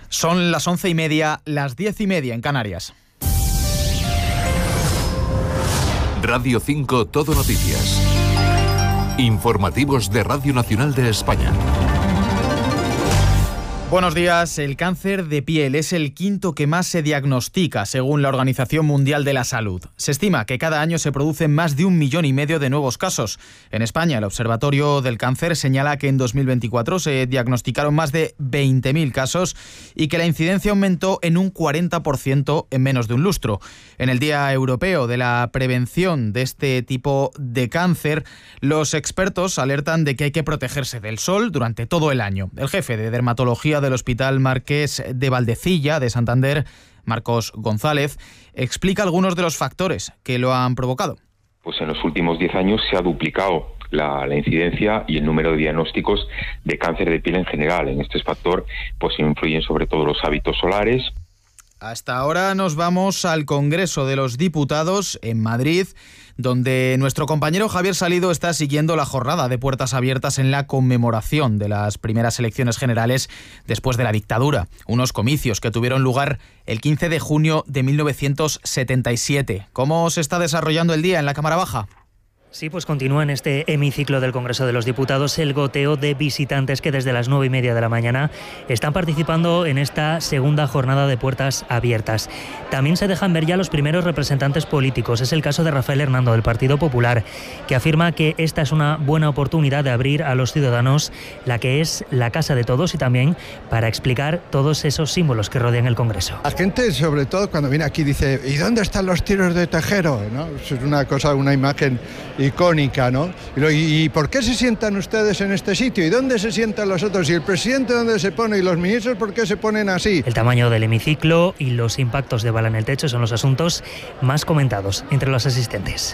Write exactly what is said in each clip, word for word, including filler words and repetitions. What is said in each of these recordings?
Son las once y media, las diez y media en Canarias. Radio cinco Todo Noticias. Informativos de Radio Nacional de España. Buenos días. El cáncer de piel es el quinto que más se diagnostica, según la Organización Mundial de la Salud. Se estima que cada año se producen más de un millón y medio de nuevos casos. En España, el Observatorio del Cáncer señala que en dos mil veinticuatro se diagnosticaron más de veinte mil casos y que la incidencia aumentó en un cuarenta por ciento en menos de un lustro. En el Día Europeo de la Prevención de este tipo de cáncer, los expertos alertan de que hay que protegerse del sol durante todo el año. El jefe de dermatología del Hospital Marqués de Valdecilla de Santander, Marcos González, explica algunos de los factores que lo han provocado. Pues en los últimos diez años se ha duplicado la, la incidencia y el número de diagnósticos de cáncer de piel en general. En este factor pues influyen sobre todo los hábitos solares. Hasta ahora nos vamos al Congreso de los Diputados en Madrid, donde nuestro compañero Javier Salido está siguiendo la jornada de puertas abiertas en la conmemoración de las primeras elecciones generales después de la dictadura, unos comicios que tuvieron lugar el quince de junio de mil novecientos setenta y siete. ¿Cómo se está desarrollando el día en la Cámara Baja? Sí, pues continúa en este hemiciclo del Congreso de los Diputados el goteo de visitantes que desde las nueve y media de la mañana están participando en esta segunda jornada de puertas abiertas. También se dejan ver ya los primeros representantes políticos. Es el caso de Rafael Hernando, del Partido Popular, que afirma que esta es una buena oportunidad de abrir a los ciudadanos la que es la casa de todos y también para explicar todos esos símbolos que rodean el Congreso. La gente, sobre todo cuando viene aquí, dice ¿y dónde están los tiros de Tejero? ¿No? Es una cosa, una imagen icónica, ¿no? ¿Y, ¿Y por qué se sientan ustedes en este sitio? ¿Y dónde se sientan los otros? ¿Y el presidente dónde se pone? ¿Y los ministros por qué se ponen así? El tamaño del hemiciclo y los impactos de bala en el techo son los asuntos más comentados entre los asistentes.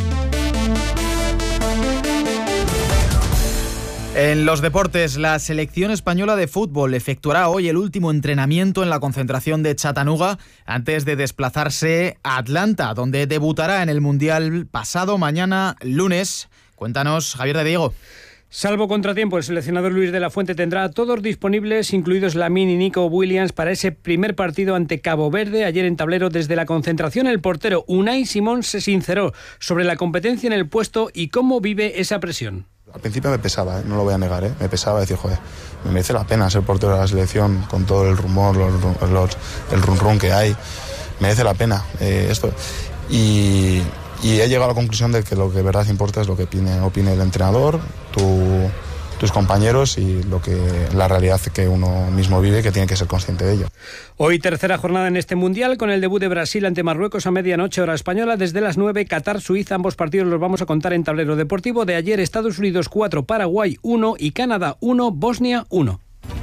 En los deportes, la selección española de fútbol efectuará hoy el último entrenamiento en la concentración de Chattanooga antes de desplazarse a Atlanta, donde debutará en el Mundial pasado mañana lunes. Cuéntanos, Javier de Diego. Salvo contratiempo, el seleccionador Luis de la Fuente tendrá a todos disponibles, incluidos Lamine y Nico Williams, para ese primer partido ante Cabo Verde. Ayer en tablero desde la concentración, el portero Unai Simón se sinceró sobre la competencia en el puesto y cómo vive esa presión. Al principio me pesaba, ¿eh? No lo voy a negar, ¿eh? me pesaba decir, joder, me merece la pena ser portero de la selección con todo el rumor, los, los, el run run que hay, merece la pena eh, esto. Y, y he llegado a la conclusión de que lo que de verdad importa es lo que opine, opine el entrenador, tu, tus compañeros y lo que la realidad que uno mismo vive, que tiene que ser consciente de ello. Hoy tercera jornada en este Mundial con el debut de Brasil ante Marruecos a medianoche hora española. Desde las nueve, Qatar, Suiza, ambos partidos los vamos a contar en tablero deportivo. De ayer, Estados Unidos cuatro, Paraguay uno y Canadá uno, Bosnia uno.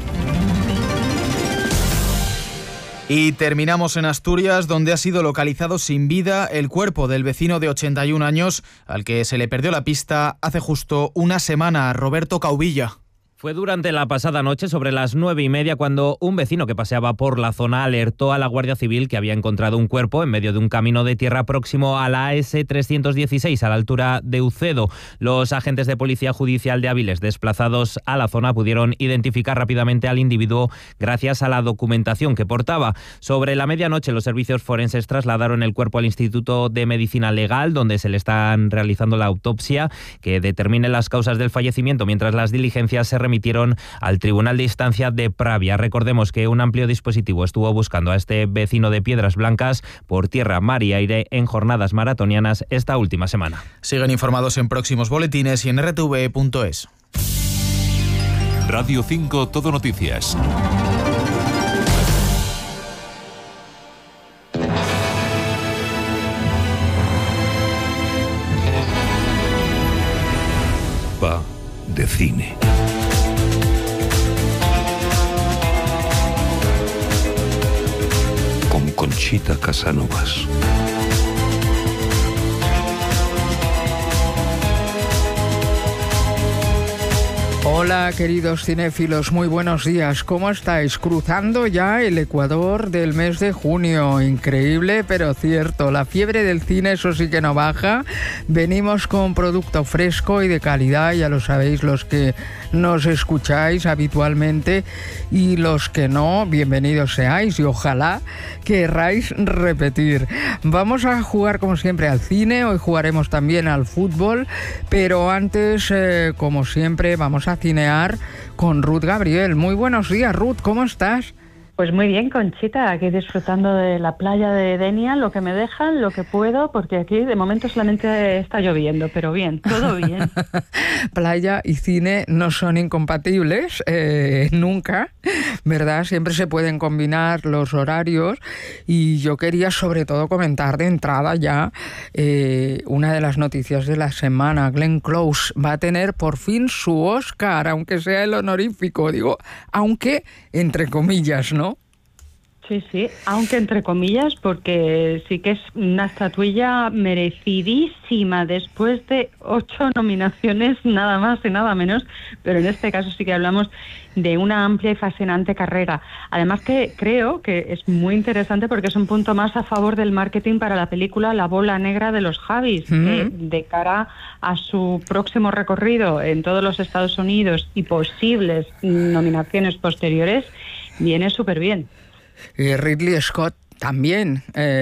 Y terminamos en Asturias, donde ha sido localizado sin vida el cuerpo del vecino de ochenta y un años, al que se le perdió la pista hace justo una semana, Roberto Caubilla. Fue durante la pasada noche, sobre las nueve y media, cuando un vecino que paseaba por la zona alertó a la Guardia Civil que había encontrado un cuerpo en medio de un camino de tierra próximo a la A S trescientos dieciséis, a la altura de Ucedo. Los agentes de Policía Judicial de Áviles, desplazados a la zona, pudieron identificar rápidamente al individuo gracias a la documentación que portaba. Sobre la medianoche, los servicios forenses trasladaron el cuerpo al Instituto de Medicina Legal, donde se le están realizando la autopsia que determine las causas del fallecimiento, mientras las diligencias se remitieron al Tribunal de Instancia de Pravia. Recordemos que un amplio dispositivo estuvo buscando a este vecino de Piedras Blancas por tierra, mar y aire en jornadas maratonianas esta última semana. Siguen informados en próximos boletines y en r t v punto es. Radio cinco Todo Noticias. Va de cine. Con Conchita Casanovas. Hola. Hola, queridos cinéfilos, muy buenos días. ¿Cómo estáis? Cruzando ya el ecuador del mes de junio. Increíble, pero cierto. La fiebre del cine, eso sí que no baja. Venimos con producto fresco y de calidad, ya lo sabéis los que nos escucháis habitualmente, y los que no, bienvenidos seáis y ojalá querráis repetir. Vamos a jugar como siempre al cine, hoy jugaremos también al fútbol, pero antes, eh, como siempre, vamos a cinear con Ruth Gabriel. Muy buenos días, Ruth, ¿cómo estás? Pues muy bien, Conchita, aquí disfrutando de la playa de Denia, lo que me dejan, lo que puedo, porque aquí de momento solamente está lloviendo, pero bien, todo bien. Playa y cine no son incompatibles, eh, nunca, ¿verdad? Siempre se pueden combinar los horarios, y yo quería sobre todo comentar de entrada ya eh, una de las noticias de la semana. Glenn Close va a tener por fin su Oscar, aunque sea el honorífico, digo, aunque entre comillas, ¿no? Sí, sí, aunque entre comillas, porque sí que es una estatuilla merecidísima después de ocho nominaciones, nada más y nada menos, pero en este caso sí que hablamos de una amplia y fascinante carrera. Además que creo que es muy interesante porque es un punto más a favor del marketing para la película La bola negra de los Javis, mm. eh, de cara a su próximo recorrido en todos los Estados Unidos y posibles nominaciones posteriores, viene súper bien. Y Ridley Scott también,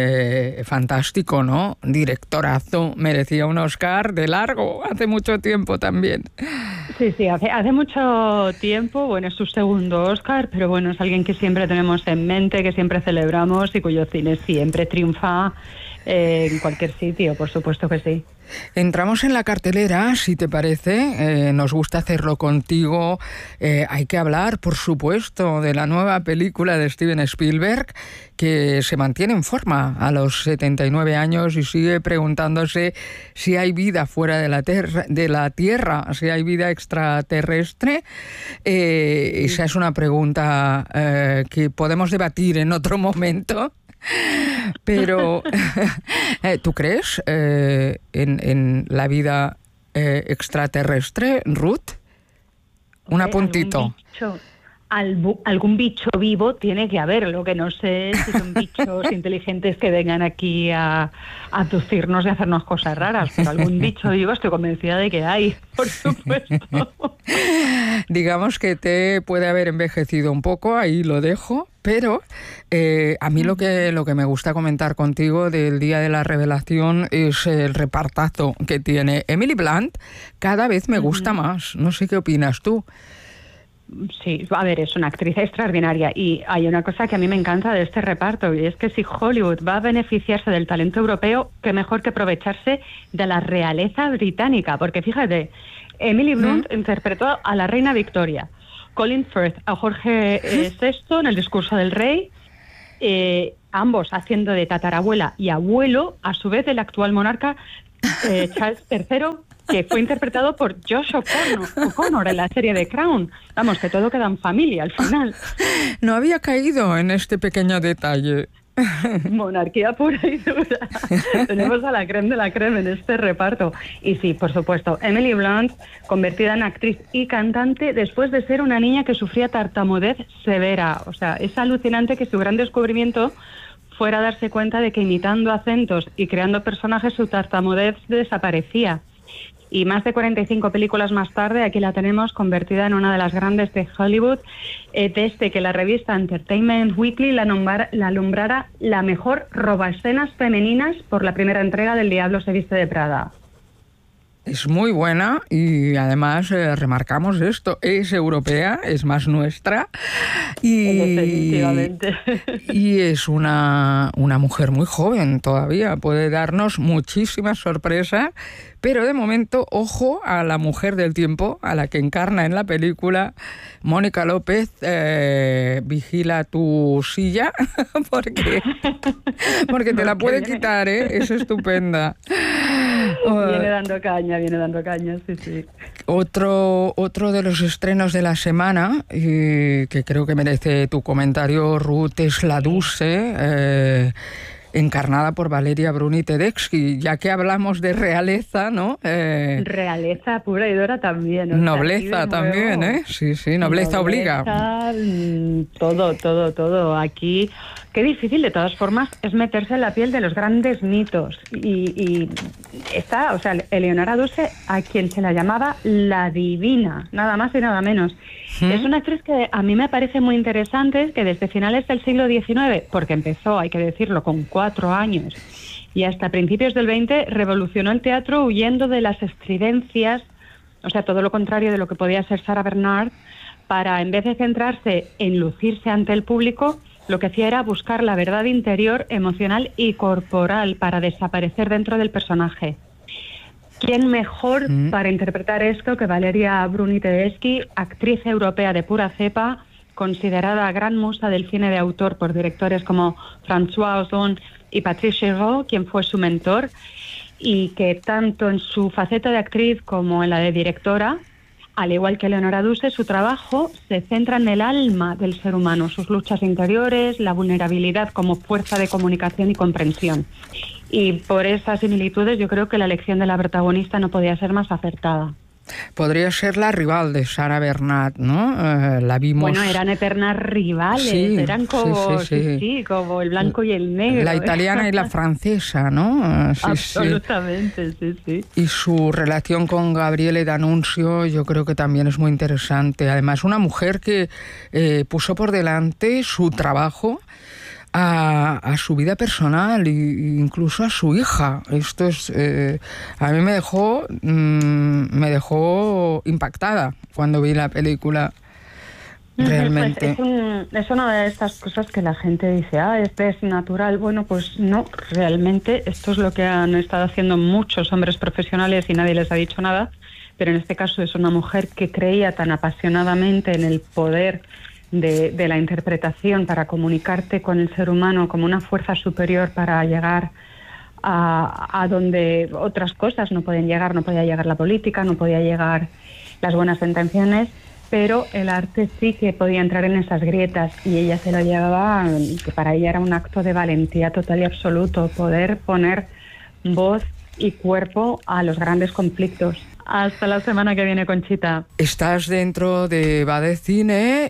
eh, fantástico, ¿no? Directorazo, merecía un Oscar de largo, hace mucho tiempo también. Sí, sí, hace, hace mucho tiempo, bueno, es su segundo Oscar, pero bueno, es alguien que siempre tenemos en mente, que siempre celebramos y cuyo cine siempre triunfa eh, en cualquier sitio, por supuesto que sí. Entramos en la cartelera, si te parece, eh, nos gusta hacerlo contigo. Eh, hay que hablar, por supuesto, de la nueva película de Steven Spielberg, que se mantiene en forma a los setenta y nueve años y sigue preguntándose si hay vida fuera de la, ter- de la Tierra, si hay vida extraterrestre. Eh, esa es una pregunta eh, que podemos debatir en otro momento. Pero, ¿tú crees eh, en, en la vida eh, extraterrestre, Ruth? Un apuntito. ¿Algún bicho, albu, algún bicho vivo tiene que haber, lo que no sé si son bichos inteligentes que vengan aquí a, a abducirnos y hacernos cosas raras, pero algún bicho vivo estoy convencida de que hay, por supuesto. Digamos que te puede haber envejecido un poco, ahí lo dejo. Pero eh, a mí lo que, lo que me gusta comentar contigo del día de la revelación es el repartazo que tiene Emily Blunt. Cada vez me gusta más. No sé qué opinas tú. Sí, a ver, es una actriz extraordinaria y hay una cosa que a mí me encanta de este reparto, y es que si Hollywood va a beneficiarse del talento europeo, qué mejor que aprovecharse de la realeza británica, porque fíjate, Emily Blunt ¿Mm? interpretó a la reina Victoria, Colin Firth a Jorge eh, sexto en El discurso del rey, eh, ambos haciendo de tatarabuela y abuelo, a su vez del actual monarca eh, Charles tercero, que fue interpretado por Josh O'Connor, O'Connor en la serie de Crown. Vamos, que todo queda en familia al final. No había caído en este pequeño detalle. Monarquía pura y dura. Tenemos a la creme de la creme en este reparto. Y sí, por supuesto, Emily Blunt, convertida en actriz y cantante después de ser una niña que sufría tartamudez severa. O sea, es alucinante que su gran descubrimiento fuera darse cuenta de que imitando acentos y creando personajes su tartamudez desaparecía. Y más de cuarenta y cinco películas más tarde, aquí la tenemos convertida en una de las grandes de Hollywood, eh, desde que la revista Entertainment Weekly la, nombra, la nombrara la mejor robaescenas femeninas por la primera entrega del Diablo se viste de Prada. Es muy buena y además eh, remarcamos esto, es europea, es más nuestra y, definitivamente. Y es una, una mujer muy joven todavía, puede darnos muchísimas sorpresas, pero de momento, ojo a la mujer del tiempo, a la que encarna en la película, Mónica López, eh, vigila tu silla porque, porque te la puede quitar, ¿eh? Es estupenda. Viene dando caña, viene dando caña, sí, sí. Otro, otro de los estrenos de la semana, y que creo que merece tu comentario, Ruth, es La Dulce, eh, encarnada por Valeria Bruni Tedeschi. Ya que hablamos de realeza, ¿no? Eh, realeza pura y dura también. O nobleza sea, también, nuevo. ¿eh? Sí, sí, nobleza, nobleza obliga. Todo, todo, todo. Aquí, qué difícil de todas formas es meterse en la piel de los grandes mitos. Y, y está, o sea, Eleonora Duse, a quien se la llamaba la divina, nada más y nada menos. ¿Mm? Es una actriz que a mí me parece muy interesante, que desde finales del siglo diecinueve, porque empezó, hay que decirlo, con cuatro años, y hasta principios del veinte revolucionó el teatro huyendo de las estridencias, o sea, todo lo contrario de lo que podía ser Sarah Bernhardt, para, en vez de centrarse en lucirse ante el público, lo que hacía era buscar la verdad interior, emocional y corporal para desaparecer dentro del personaje. ¿Quién mejor mm. para interpretar esto que Valeria Bruni Tedeschi, actriz europea de pura cepa, considerada gran musa del cine de autor por directores como François Ozon y Patrice Chéreau, quien fue su mentor, y que tanto en su faceta de actriz como en la de directora, al igual que Eleonora Duse, su trabajo se centra en el alma del ser humano, sus luchas interiores, la vulnerabilidad como fuerza de comunicación y comprensión. Y por esas similitudes yo creo que la elección de la protagonista no podía ser más acertada. Podría ser la rival de Sarah Bernhardt, ¿no? Eh, la vimos... Bueno, eran eternas rivales, sí, eran como, sí, sí, sí. Sí, sí, como el blanco y el negro. La italiana y la francesa, ¿no? Sí, absolutamente, sí. sí, sí. Y su relación con Gabriele D'Annunzio yo creo que también es muy interesante. Además, una mujer que eh, puso por delante su trabajo A, a su vida personal e incluso a su hija. Esto es eh, a mí me dejó mmm, me dejó impactada cuando vi la película. Realmente pues es, un, es una de estas cosas que la gente dice, ah, este es natural. Bueno, pues no, realmente esto es lo que han estado haciendo muchos hombres profesionales y nadie les ha dicho nada, pero en este caso es una mujer que creía tan apasionadamente en el poder De, de la interpretación para comunicarte con el ser humano como una fuerza superior para llegar a, a donde otras cosas no pueden llegar. No podía llegar la política, no podía llegar las buenas intenciones, pero el arte sí que podía entrar en esas grietas, y ella se lo llevaba, que para ella era un acto de valentía total y absoluto, poder poner voz y cuerpo a los grandes conflictos. Hasta la semana que viene, Conchita. Estás dentro de Va de Cine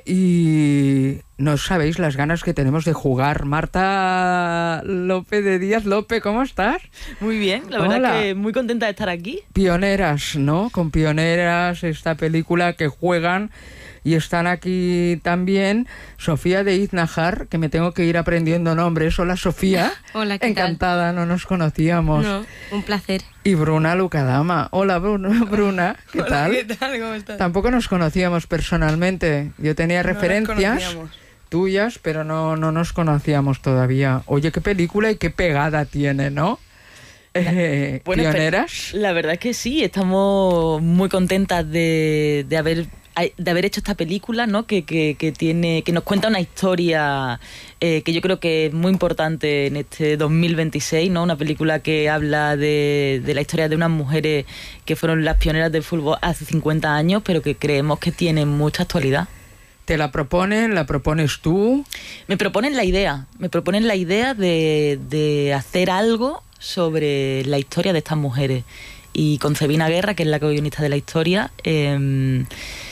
y no sabéis las ganas que tenemos de jugar. Marta López de Díaz. López, ¿cómo estás? Muy bien, la verdad. Hola. Que muy contenta de estar aquí. Pioneras, ¿no? Con Pioneras, esta película que juegan. Y están aquí también Sofía de Iznajar, que me tengo que ir aprendiendo nombres. Hola, Sofía. Hola, ¿qué Encantada, tal? No nos conocíamos. No, un placer. Y Bruna Lucadama. Hola, Bruna, Bruna. ¿Qué Hola, tal? ¿qué tal? ¿Cómo estás? Tampoco nos conocíamos personalmente. Yo tenía no referencias tuyas, pero no, no nos conocíamos todavía. Oye, qué película y qué pegada tiene, ¿no? Eh, bueno, Pioneras. La verdad es que sí, estamos muy contentas de, de haber... de haber hecho esta película, ¿no? que, que, que tiene que nos cuenta una historia eh, que yo creo que es muy importante en este dos mil veintiséis, ¿no? Una película que habla de, de la historia de unas mujeres que fueron las pioneras del fútbol hace cincuenta años, pero que creemos que tienen mucha actualidad. ¿Te la proponen? ¿La propones tú? Me proponen la idea, me proponen la idea de, de hacer algo sobre la historia de estas mujeres. Y con Cebina Guerra, que es la co-guionista de la historia, eh,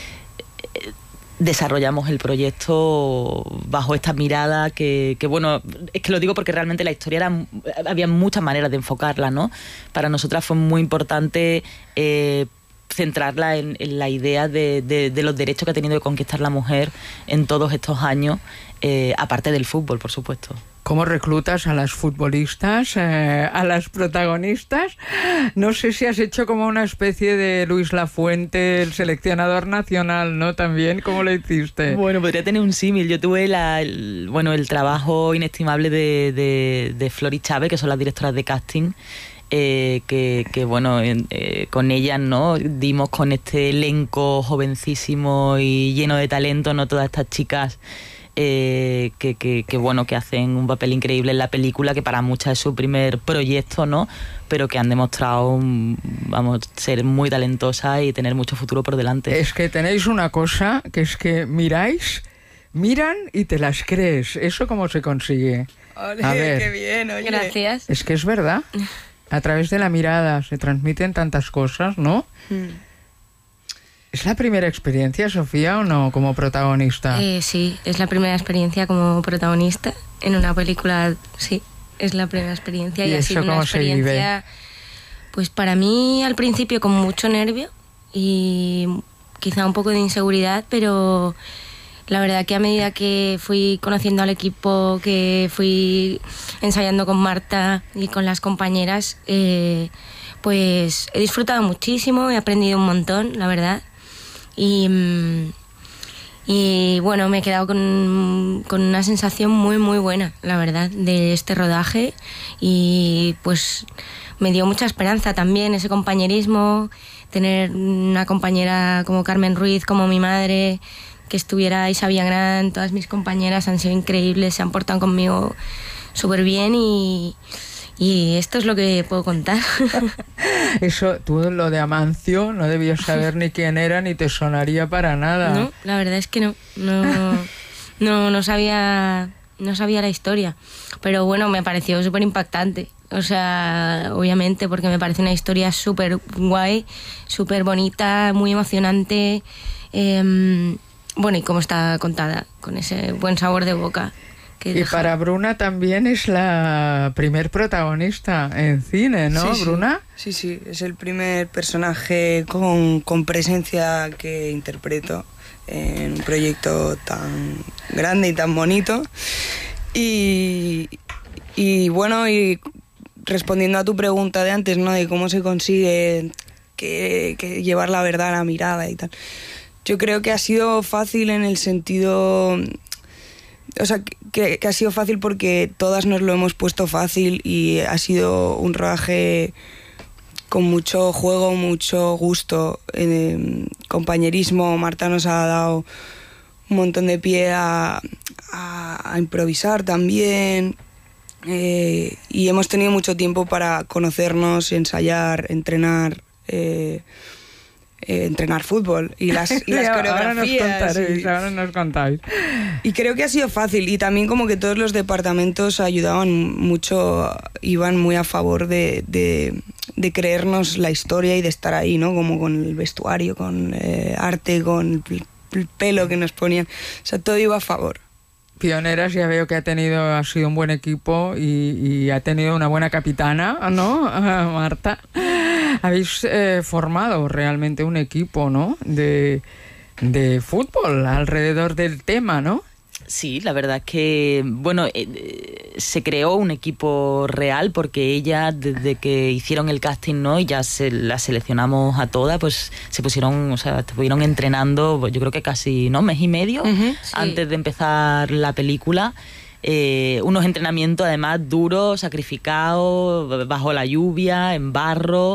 desarrollamos el proyecto bajo esta mirada que, que, bueno, es que lo digo porque realmente la historia era, había muchas maneras de enfocarla, ¿no? Para nosotras fue muy importante eh, centrarla en, en la idea de, de, de los derechos que ha tenido que conquistar la mujer en todos estos años, eh, aparte del fútbol, por supuesto. ¿Cómo reclutas a las futbolistas, eh, a las protagonistas? No sé si has hecho como una especie de Luis Lafuente, el seleccionador nacional, ¿no? También, ¿cómo lo hiciste? Bueno, podría tener un símil. Yo tuve la, el, bueno, el trabajo inestimable de, de, de Flor y Chávez, que son las directoras de casting, eh, que, que, bueno, eh, con ellas, ¿no? Dimos con este elenco jovencísimo y lleno de talento, ¿no? Todas estas chicas Eh, que, que, que bueno, que hacen un papel increíble en la película, que para muchas es su primer proyecto, ¿no? Pero que han demostrado, vamos, ser muy talentosas y tener mucho futuro por delante. Es que tenéis una cosa, que es que miráis miran y te las crees. ¿Eso cómo se consigue? Ole, A ver. qué bien, oye. Gracias. Es que es verdad. A través de la mirada se transmiten tantas cosas, ¿no? Mm. ¿Es la primera experiencia, Sofía, o no, como protagonista? Eh, sí, es la primera experiencia como protagonista en una película, sí, es la primera experiencia. ¿Y Y, ha eso sido una cómo se vive? experiencia, pues para mí al principio con mucho nervio y quizá un poco de inseguridad, pero la verdad que a medida que fui conociendo al equipo, que fui ensayando con Marta y con las compañeras, eh, pues he disfrutado muchísimo, he aprendido un montón, la verdad. Y, y bueno, me he quedado con, con una sensación muy muy buena, la verdad, de este rodaje, y pues me dio mucha esperanza también ese compañerismo, tener una compañera como Carmen Ruiz, como mi madre, que estuviera Isa Villagrán. Todas mis compañeras han sido increíbles, se han portado conmigo súper bien y... Y esto es lo que puedo contar. Eso, tú lo de Amancio no debías saber ni quién era ni te sonaría para nada. No, la verdad es que no. No, no, no sabía, no sabía la historia. Pero bueno, me pareció súper impactante. O sea, obviamente, porque me parece una historia súper guay, súper bonita, muy emocionante. Eh, bueno, y cómo está contada, con ese buen sabor de boca. Y deja... para Bruna también es la primer protagonista en cine, ¿no, sí, Bruna? Sí, sí, es el primer personaje con, con presencia que interpreto en un proyecto tan grande y tan bonito. Y, y bueno, y respondiendo a tu pregunta de antes, ¿no?, de cómo se consigue que, que llevar la verdad a la mirada y tal. Yo creo que ha sido fácil en el sentido... O sea, que, que ha sido fácil porque todas nos lo hemos puesto fácil y ha sido un rodaje con mucho juego, mucho gusto, eh, compañerismo. Marta nos ha dado un montón de pie a, a, a improvisar también, eh, y hemos tenido mucho tiempo para conocernos, ensayar, entrenar... Eh, Eh, entrenar fútbol y las, y las ahora coreografías. Nos contaréis, y, ahora nos contáis. Y creo que ha sido fácil, y también como que todos los departamentos ayudaban mucho, iban muy a favor de, de, de creernos la historia y de estar ahí, ¿no? Como con el vestuario, con eh, arte, con el, el pelo que nos ponían. O sea, todo iba a favor. Pioneras, ya veo que ha tenido, ha sido un buen equipo y, y ha tenido una buena capitana, ¿no, Marta? Habéis eh, formado realmente un equipo, ¿no?, de, de fútbol alrededor del tema, ¿no? Sí, la verdad es que, bueno, eh, se creó un equipo real porque ella, desde que hicieron el casting, ¿no?, y ya se la seleccionamos a todas, pues se pusieron, o sea, estuvieron entrenando, yo creo que casi, ¿no?, mes y medio, uh-huh, sí, antes de empezar la película. Eh, unos entrenamientos además duros, sacrificados, bajo la lluvia, en barro.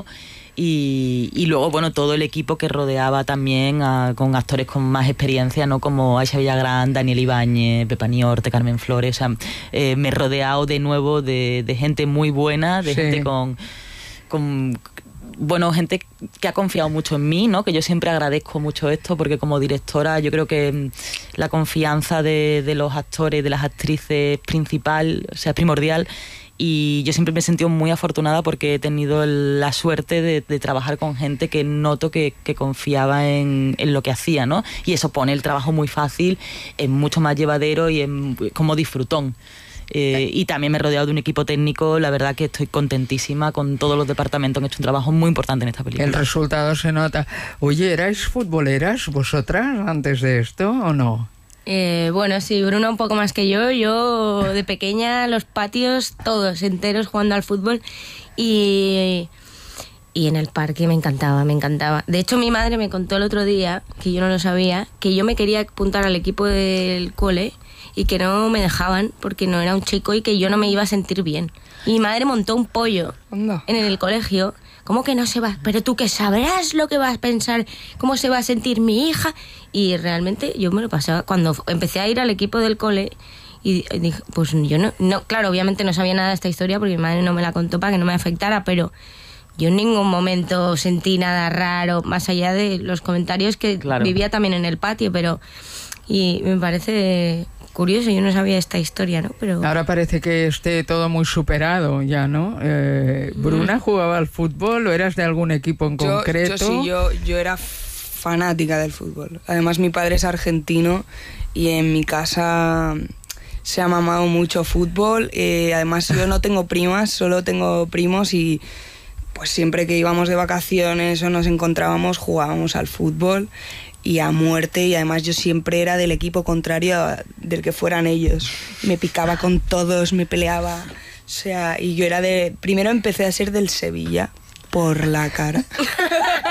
Y, y luego, bueno, todo el equipo que rodeaba también a, con actores con más experiencia, ¿no?, como Aisha Villagrán, Daniel Ibáñez, Pepa Niorte, Carmen Flores. O sea, eh, me he rodeado de nuevo de, de gente muy buena, de sí. gente con, con... Bueno, gente que ha confiado mucho en mí, ¿no?, que yo siempre agradezco mucho esto, porque como directora yo creo que la confianza de, de los actores, de las actrices principal, o sea, es primordial. Y yo siempre me he sentido muy afortunada porque he tenido la suerte de, de trabajar con gente que noto que, que confiaba en, en lo que hacía, ¿no? Y eso pone el trabajo muy fácil, es mucho más llevadero y es como disfrutón. Eh, y también me he rodeado de un equipo técnico, la verdad que estoy contentísima con todos los departamentos, han hecho un trabajo muy importante en esta película. El resultado se nota. Oye, ¿erais futboleras vosotras antes de esto o no? Eh, bueno, sí, Bruno un poco más que yo. Yo de pequeña los patios todos enteros jugando al fútbol y, y en el parque me encantaba, me encantaba. De hecho, mi madre me contó el otro día, que yo no lo sabía, que yo me quería apuntar al equipo del cole y que no me dejaban porque no era un chico y que yo no me iba a sentir bien. Y mi madre montó un pollo no. en el colegio. ¿Cómo que no se va? Pero tú que sabrás lo que vas a pensar, cómo se va a sentir mi hija. Y realmente yo me lo pasaba cuando empecé a ir al equipo del cole y dije, pues yo no, no, claro, obviamente no sabía nada de esta historia porque mi madre no me la contó para que no me afectara, pero yo en ningún momento sentí nada raro, más allá de los comentarios que claro. vivía también en el patio, pero y me parece curioso, yo no sabía esta historia, ¿no? Pero ahora parece que esté todo muy superado ya, ¿no? Eh, ¿Bruna jugaba al fútbol o eras de algún equipo en yo, concreto? Yo sí, yo, yo era fanática del fútbol. Además, mi padre es argentino y en mi casa se ha mamado mucho fútbol. Eh, además, yo no tengo primas, solo tengo primos y pues siempre que íbamos de vacaciones o nos encontrábamos jugábamos al fútbol y a muerte, y además yo siempre era del equipo contrario del que fueran ellos. Me picaba con todos, me peleaba, o sea, y yo era de... Primero empecé a ser del Sevilla por la cara.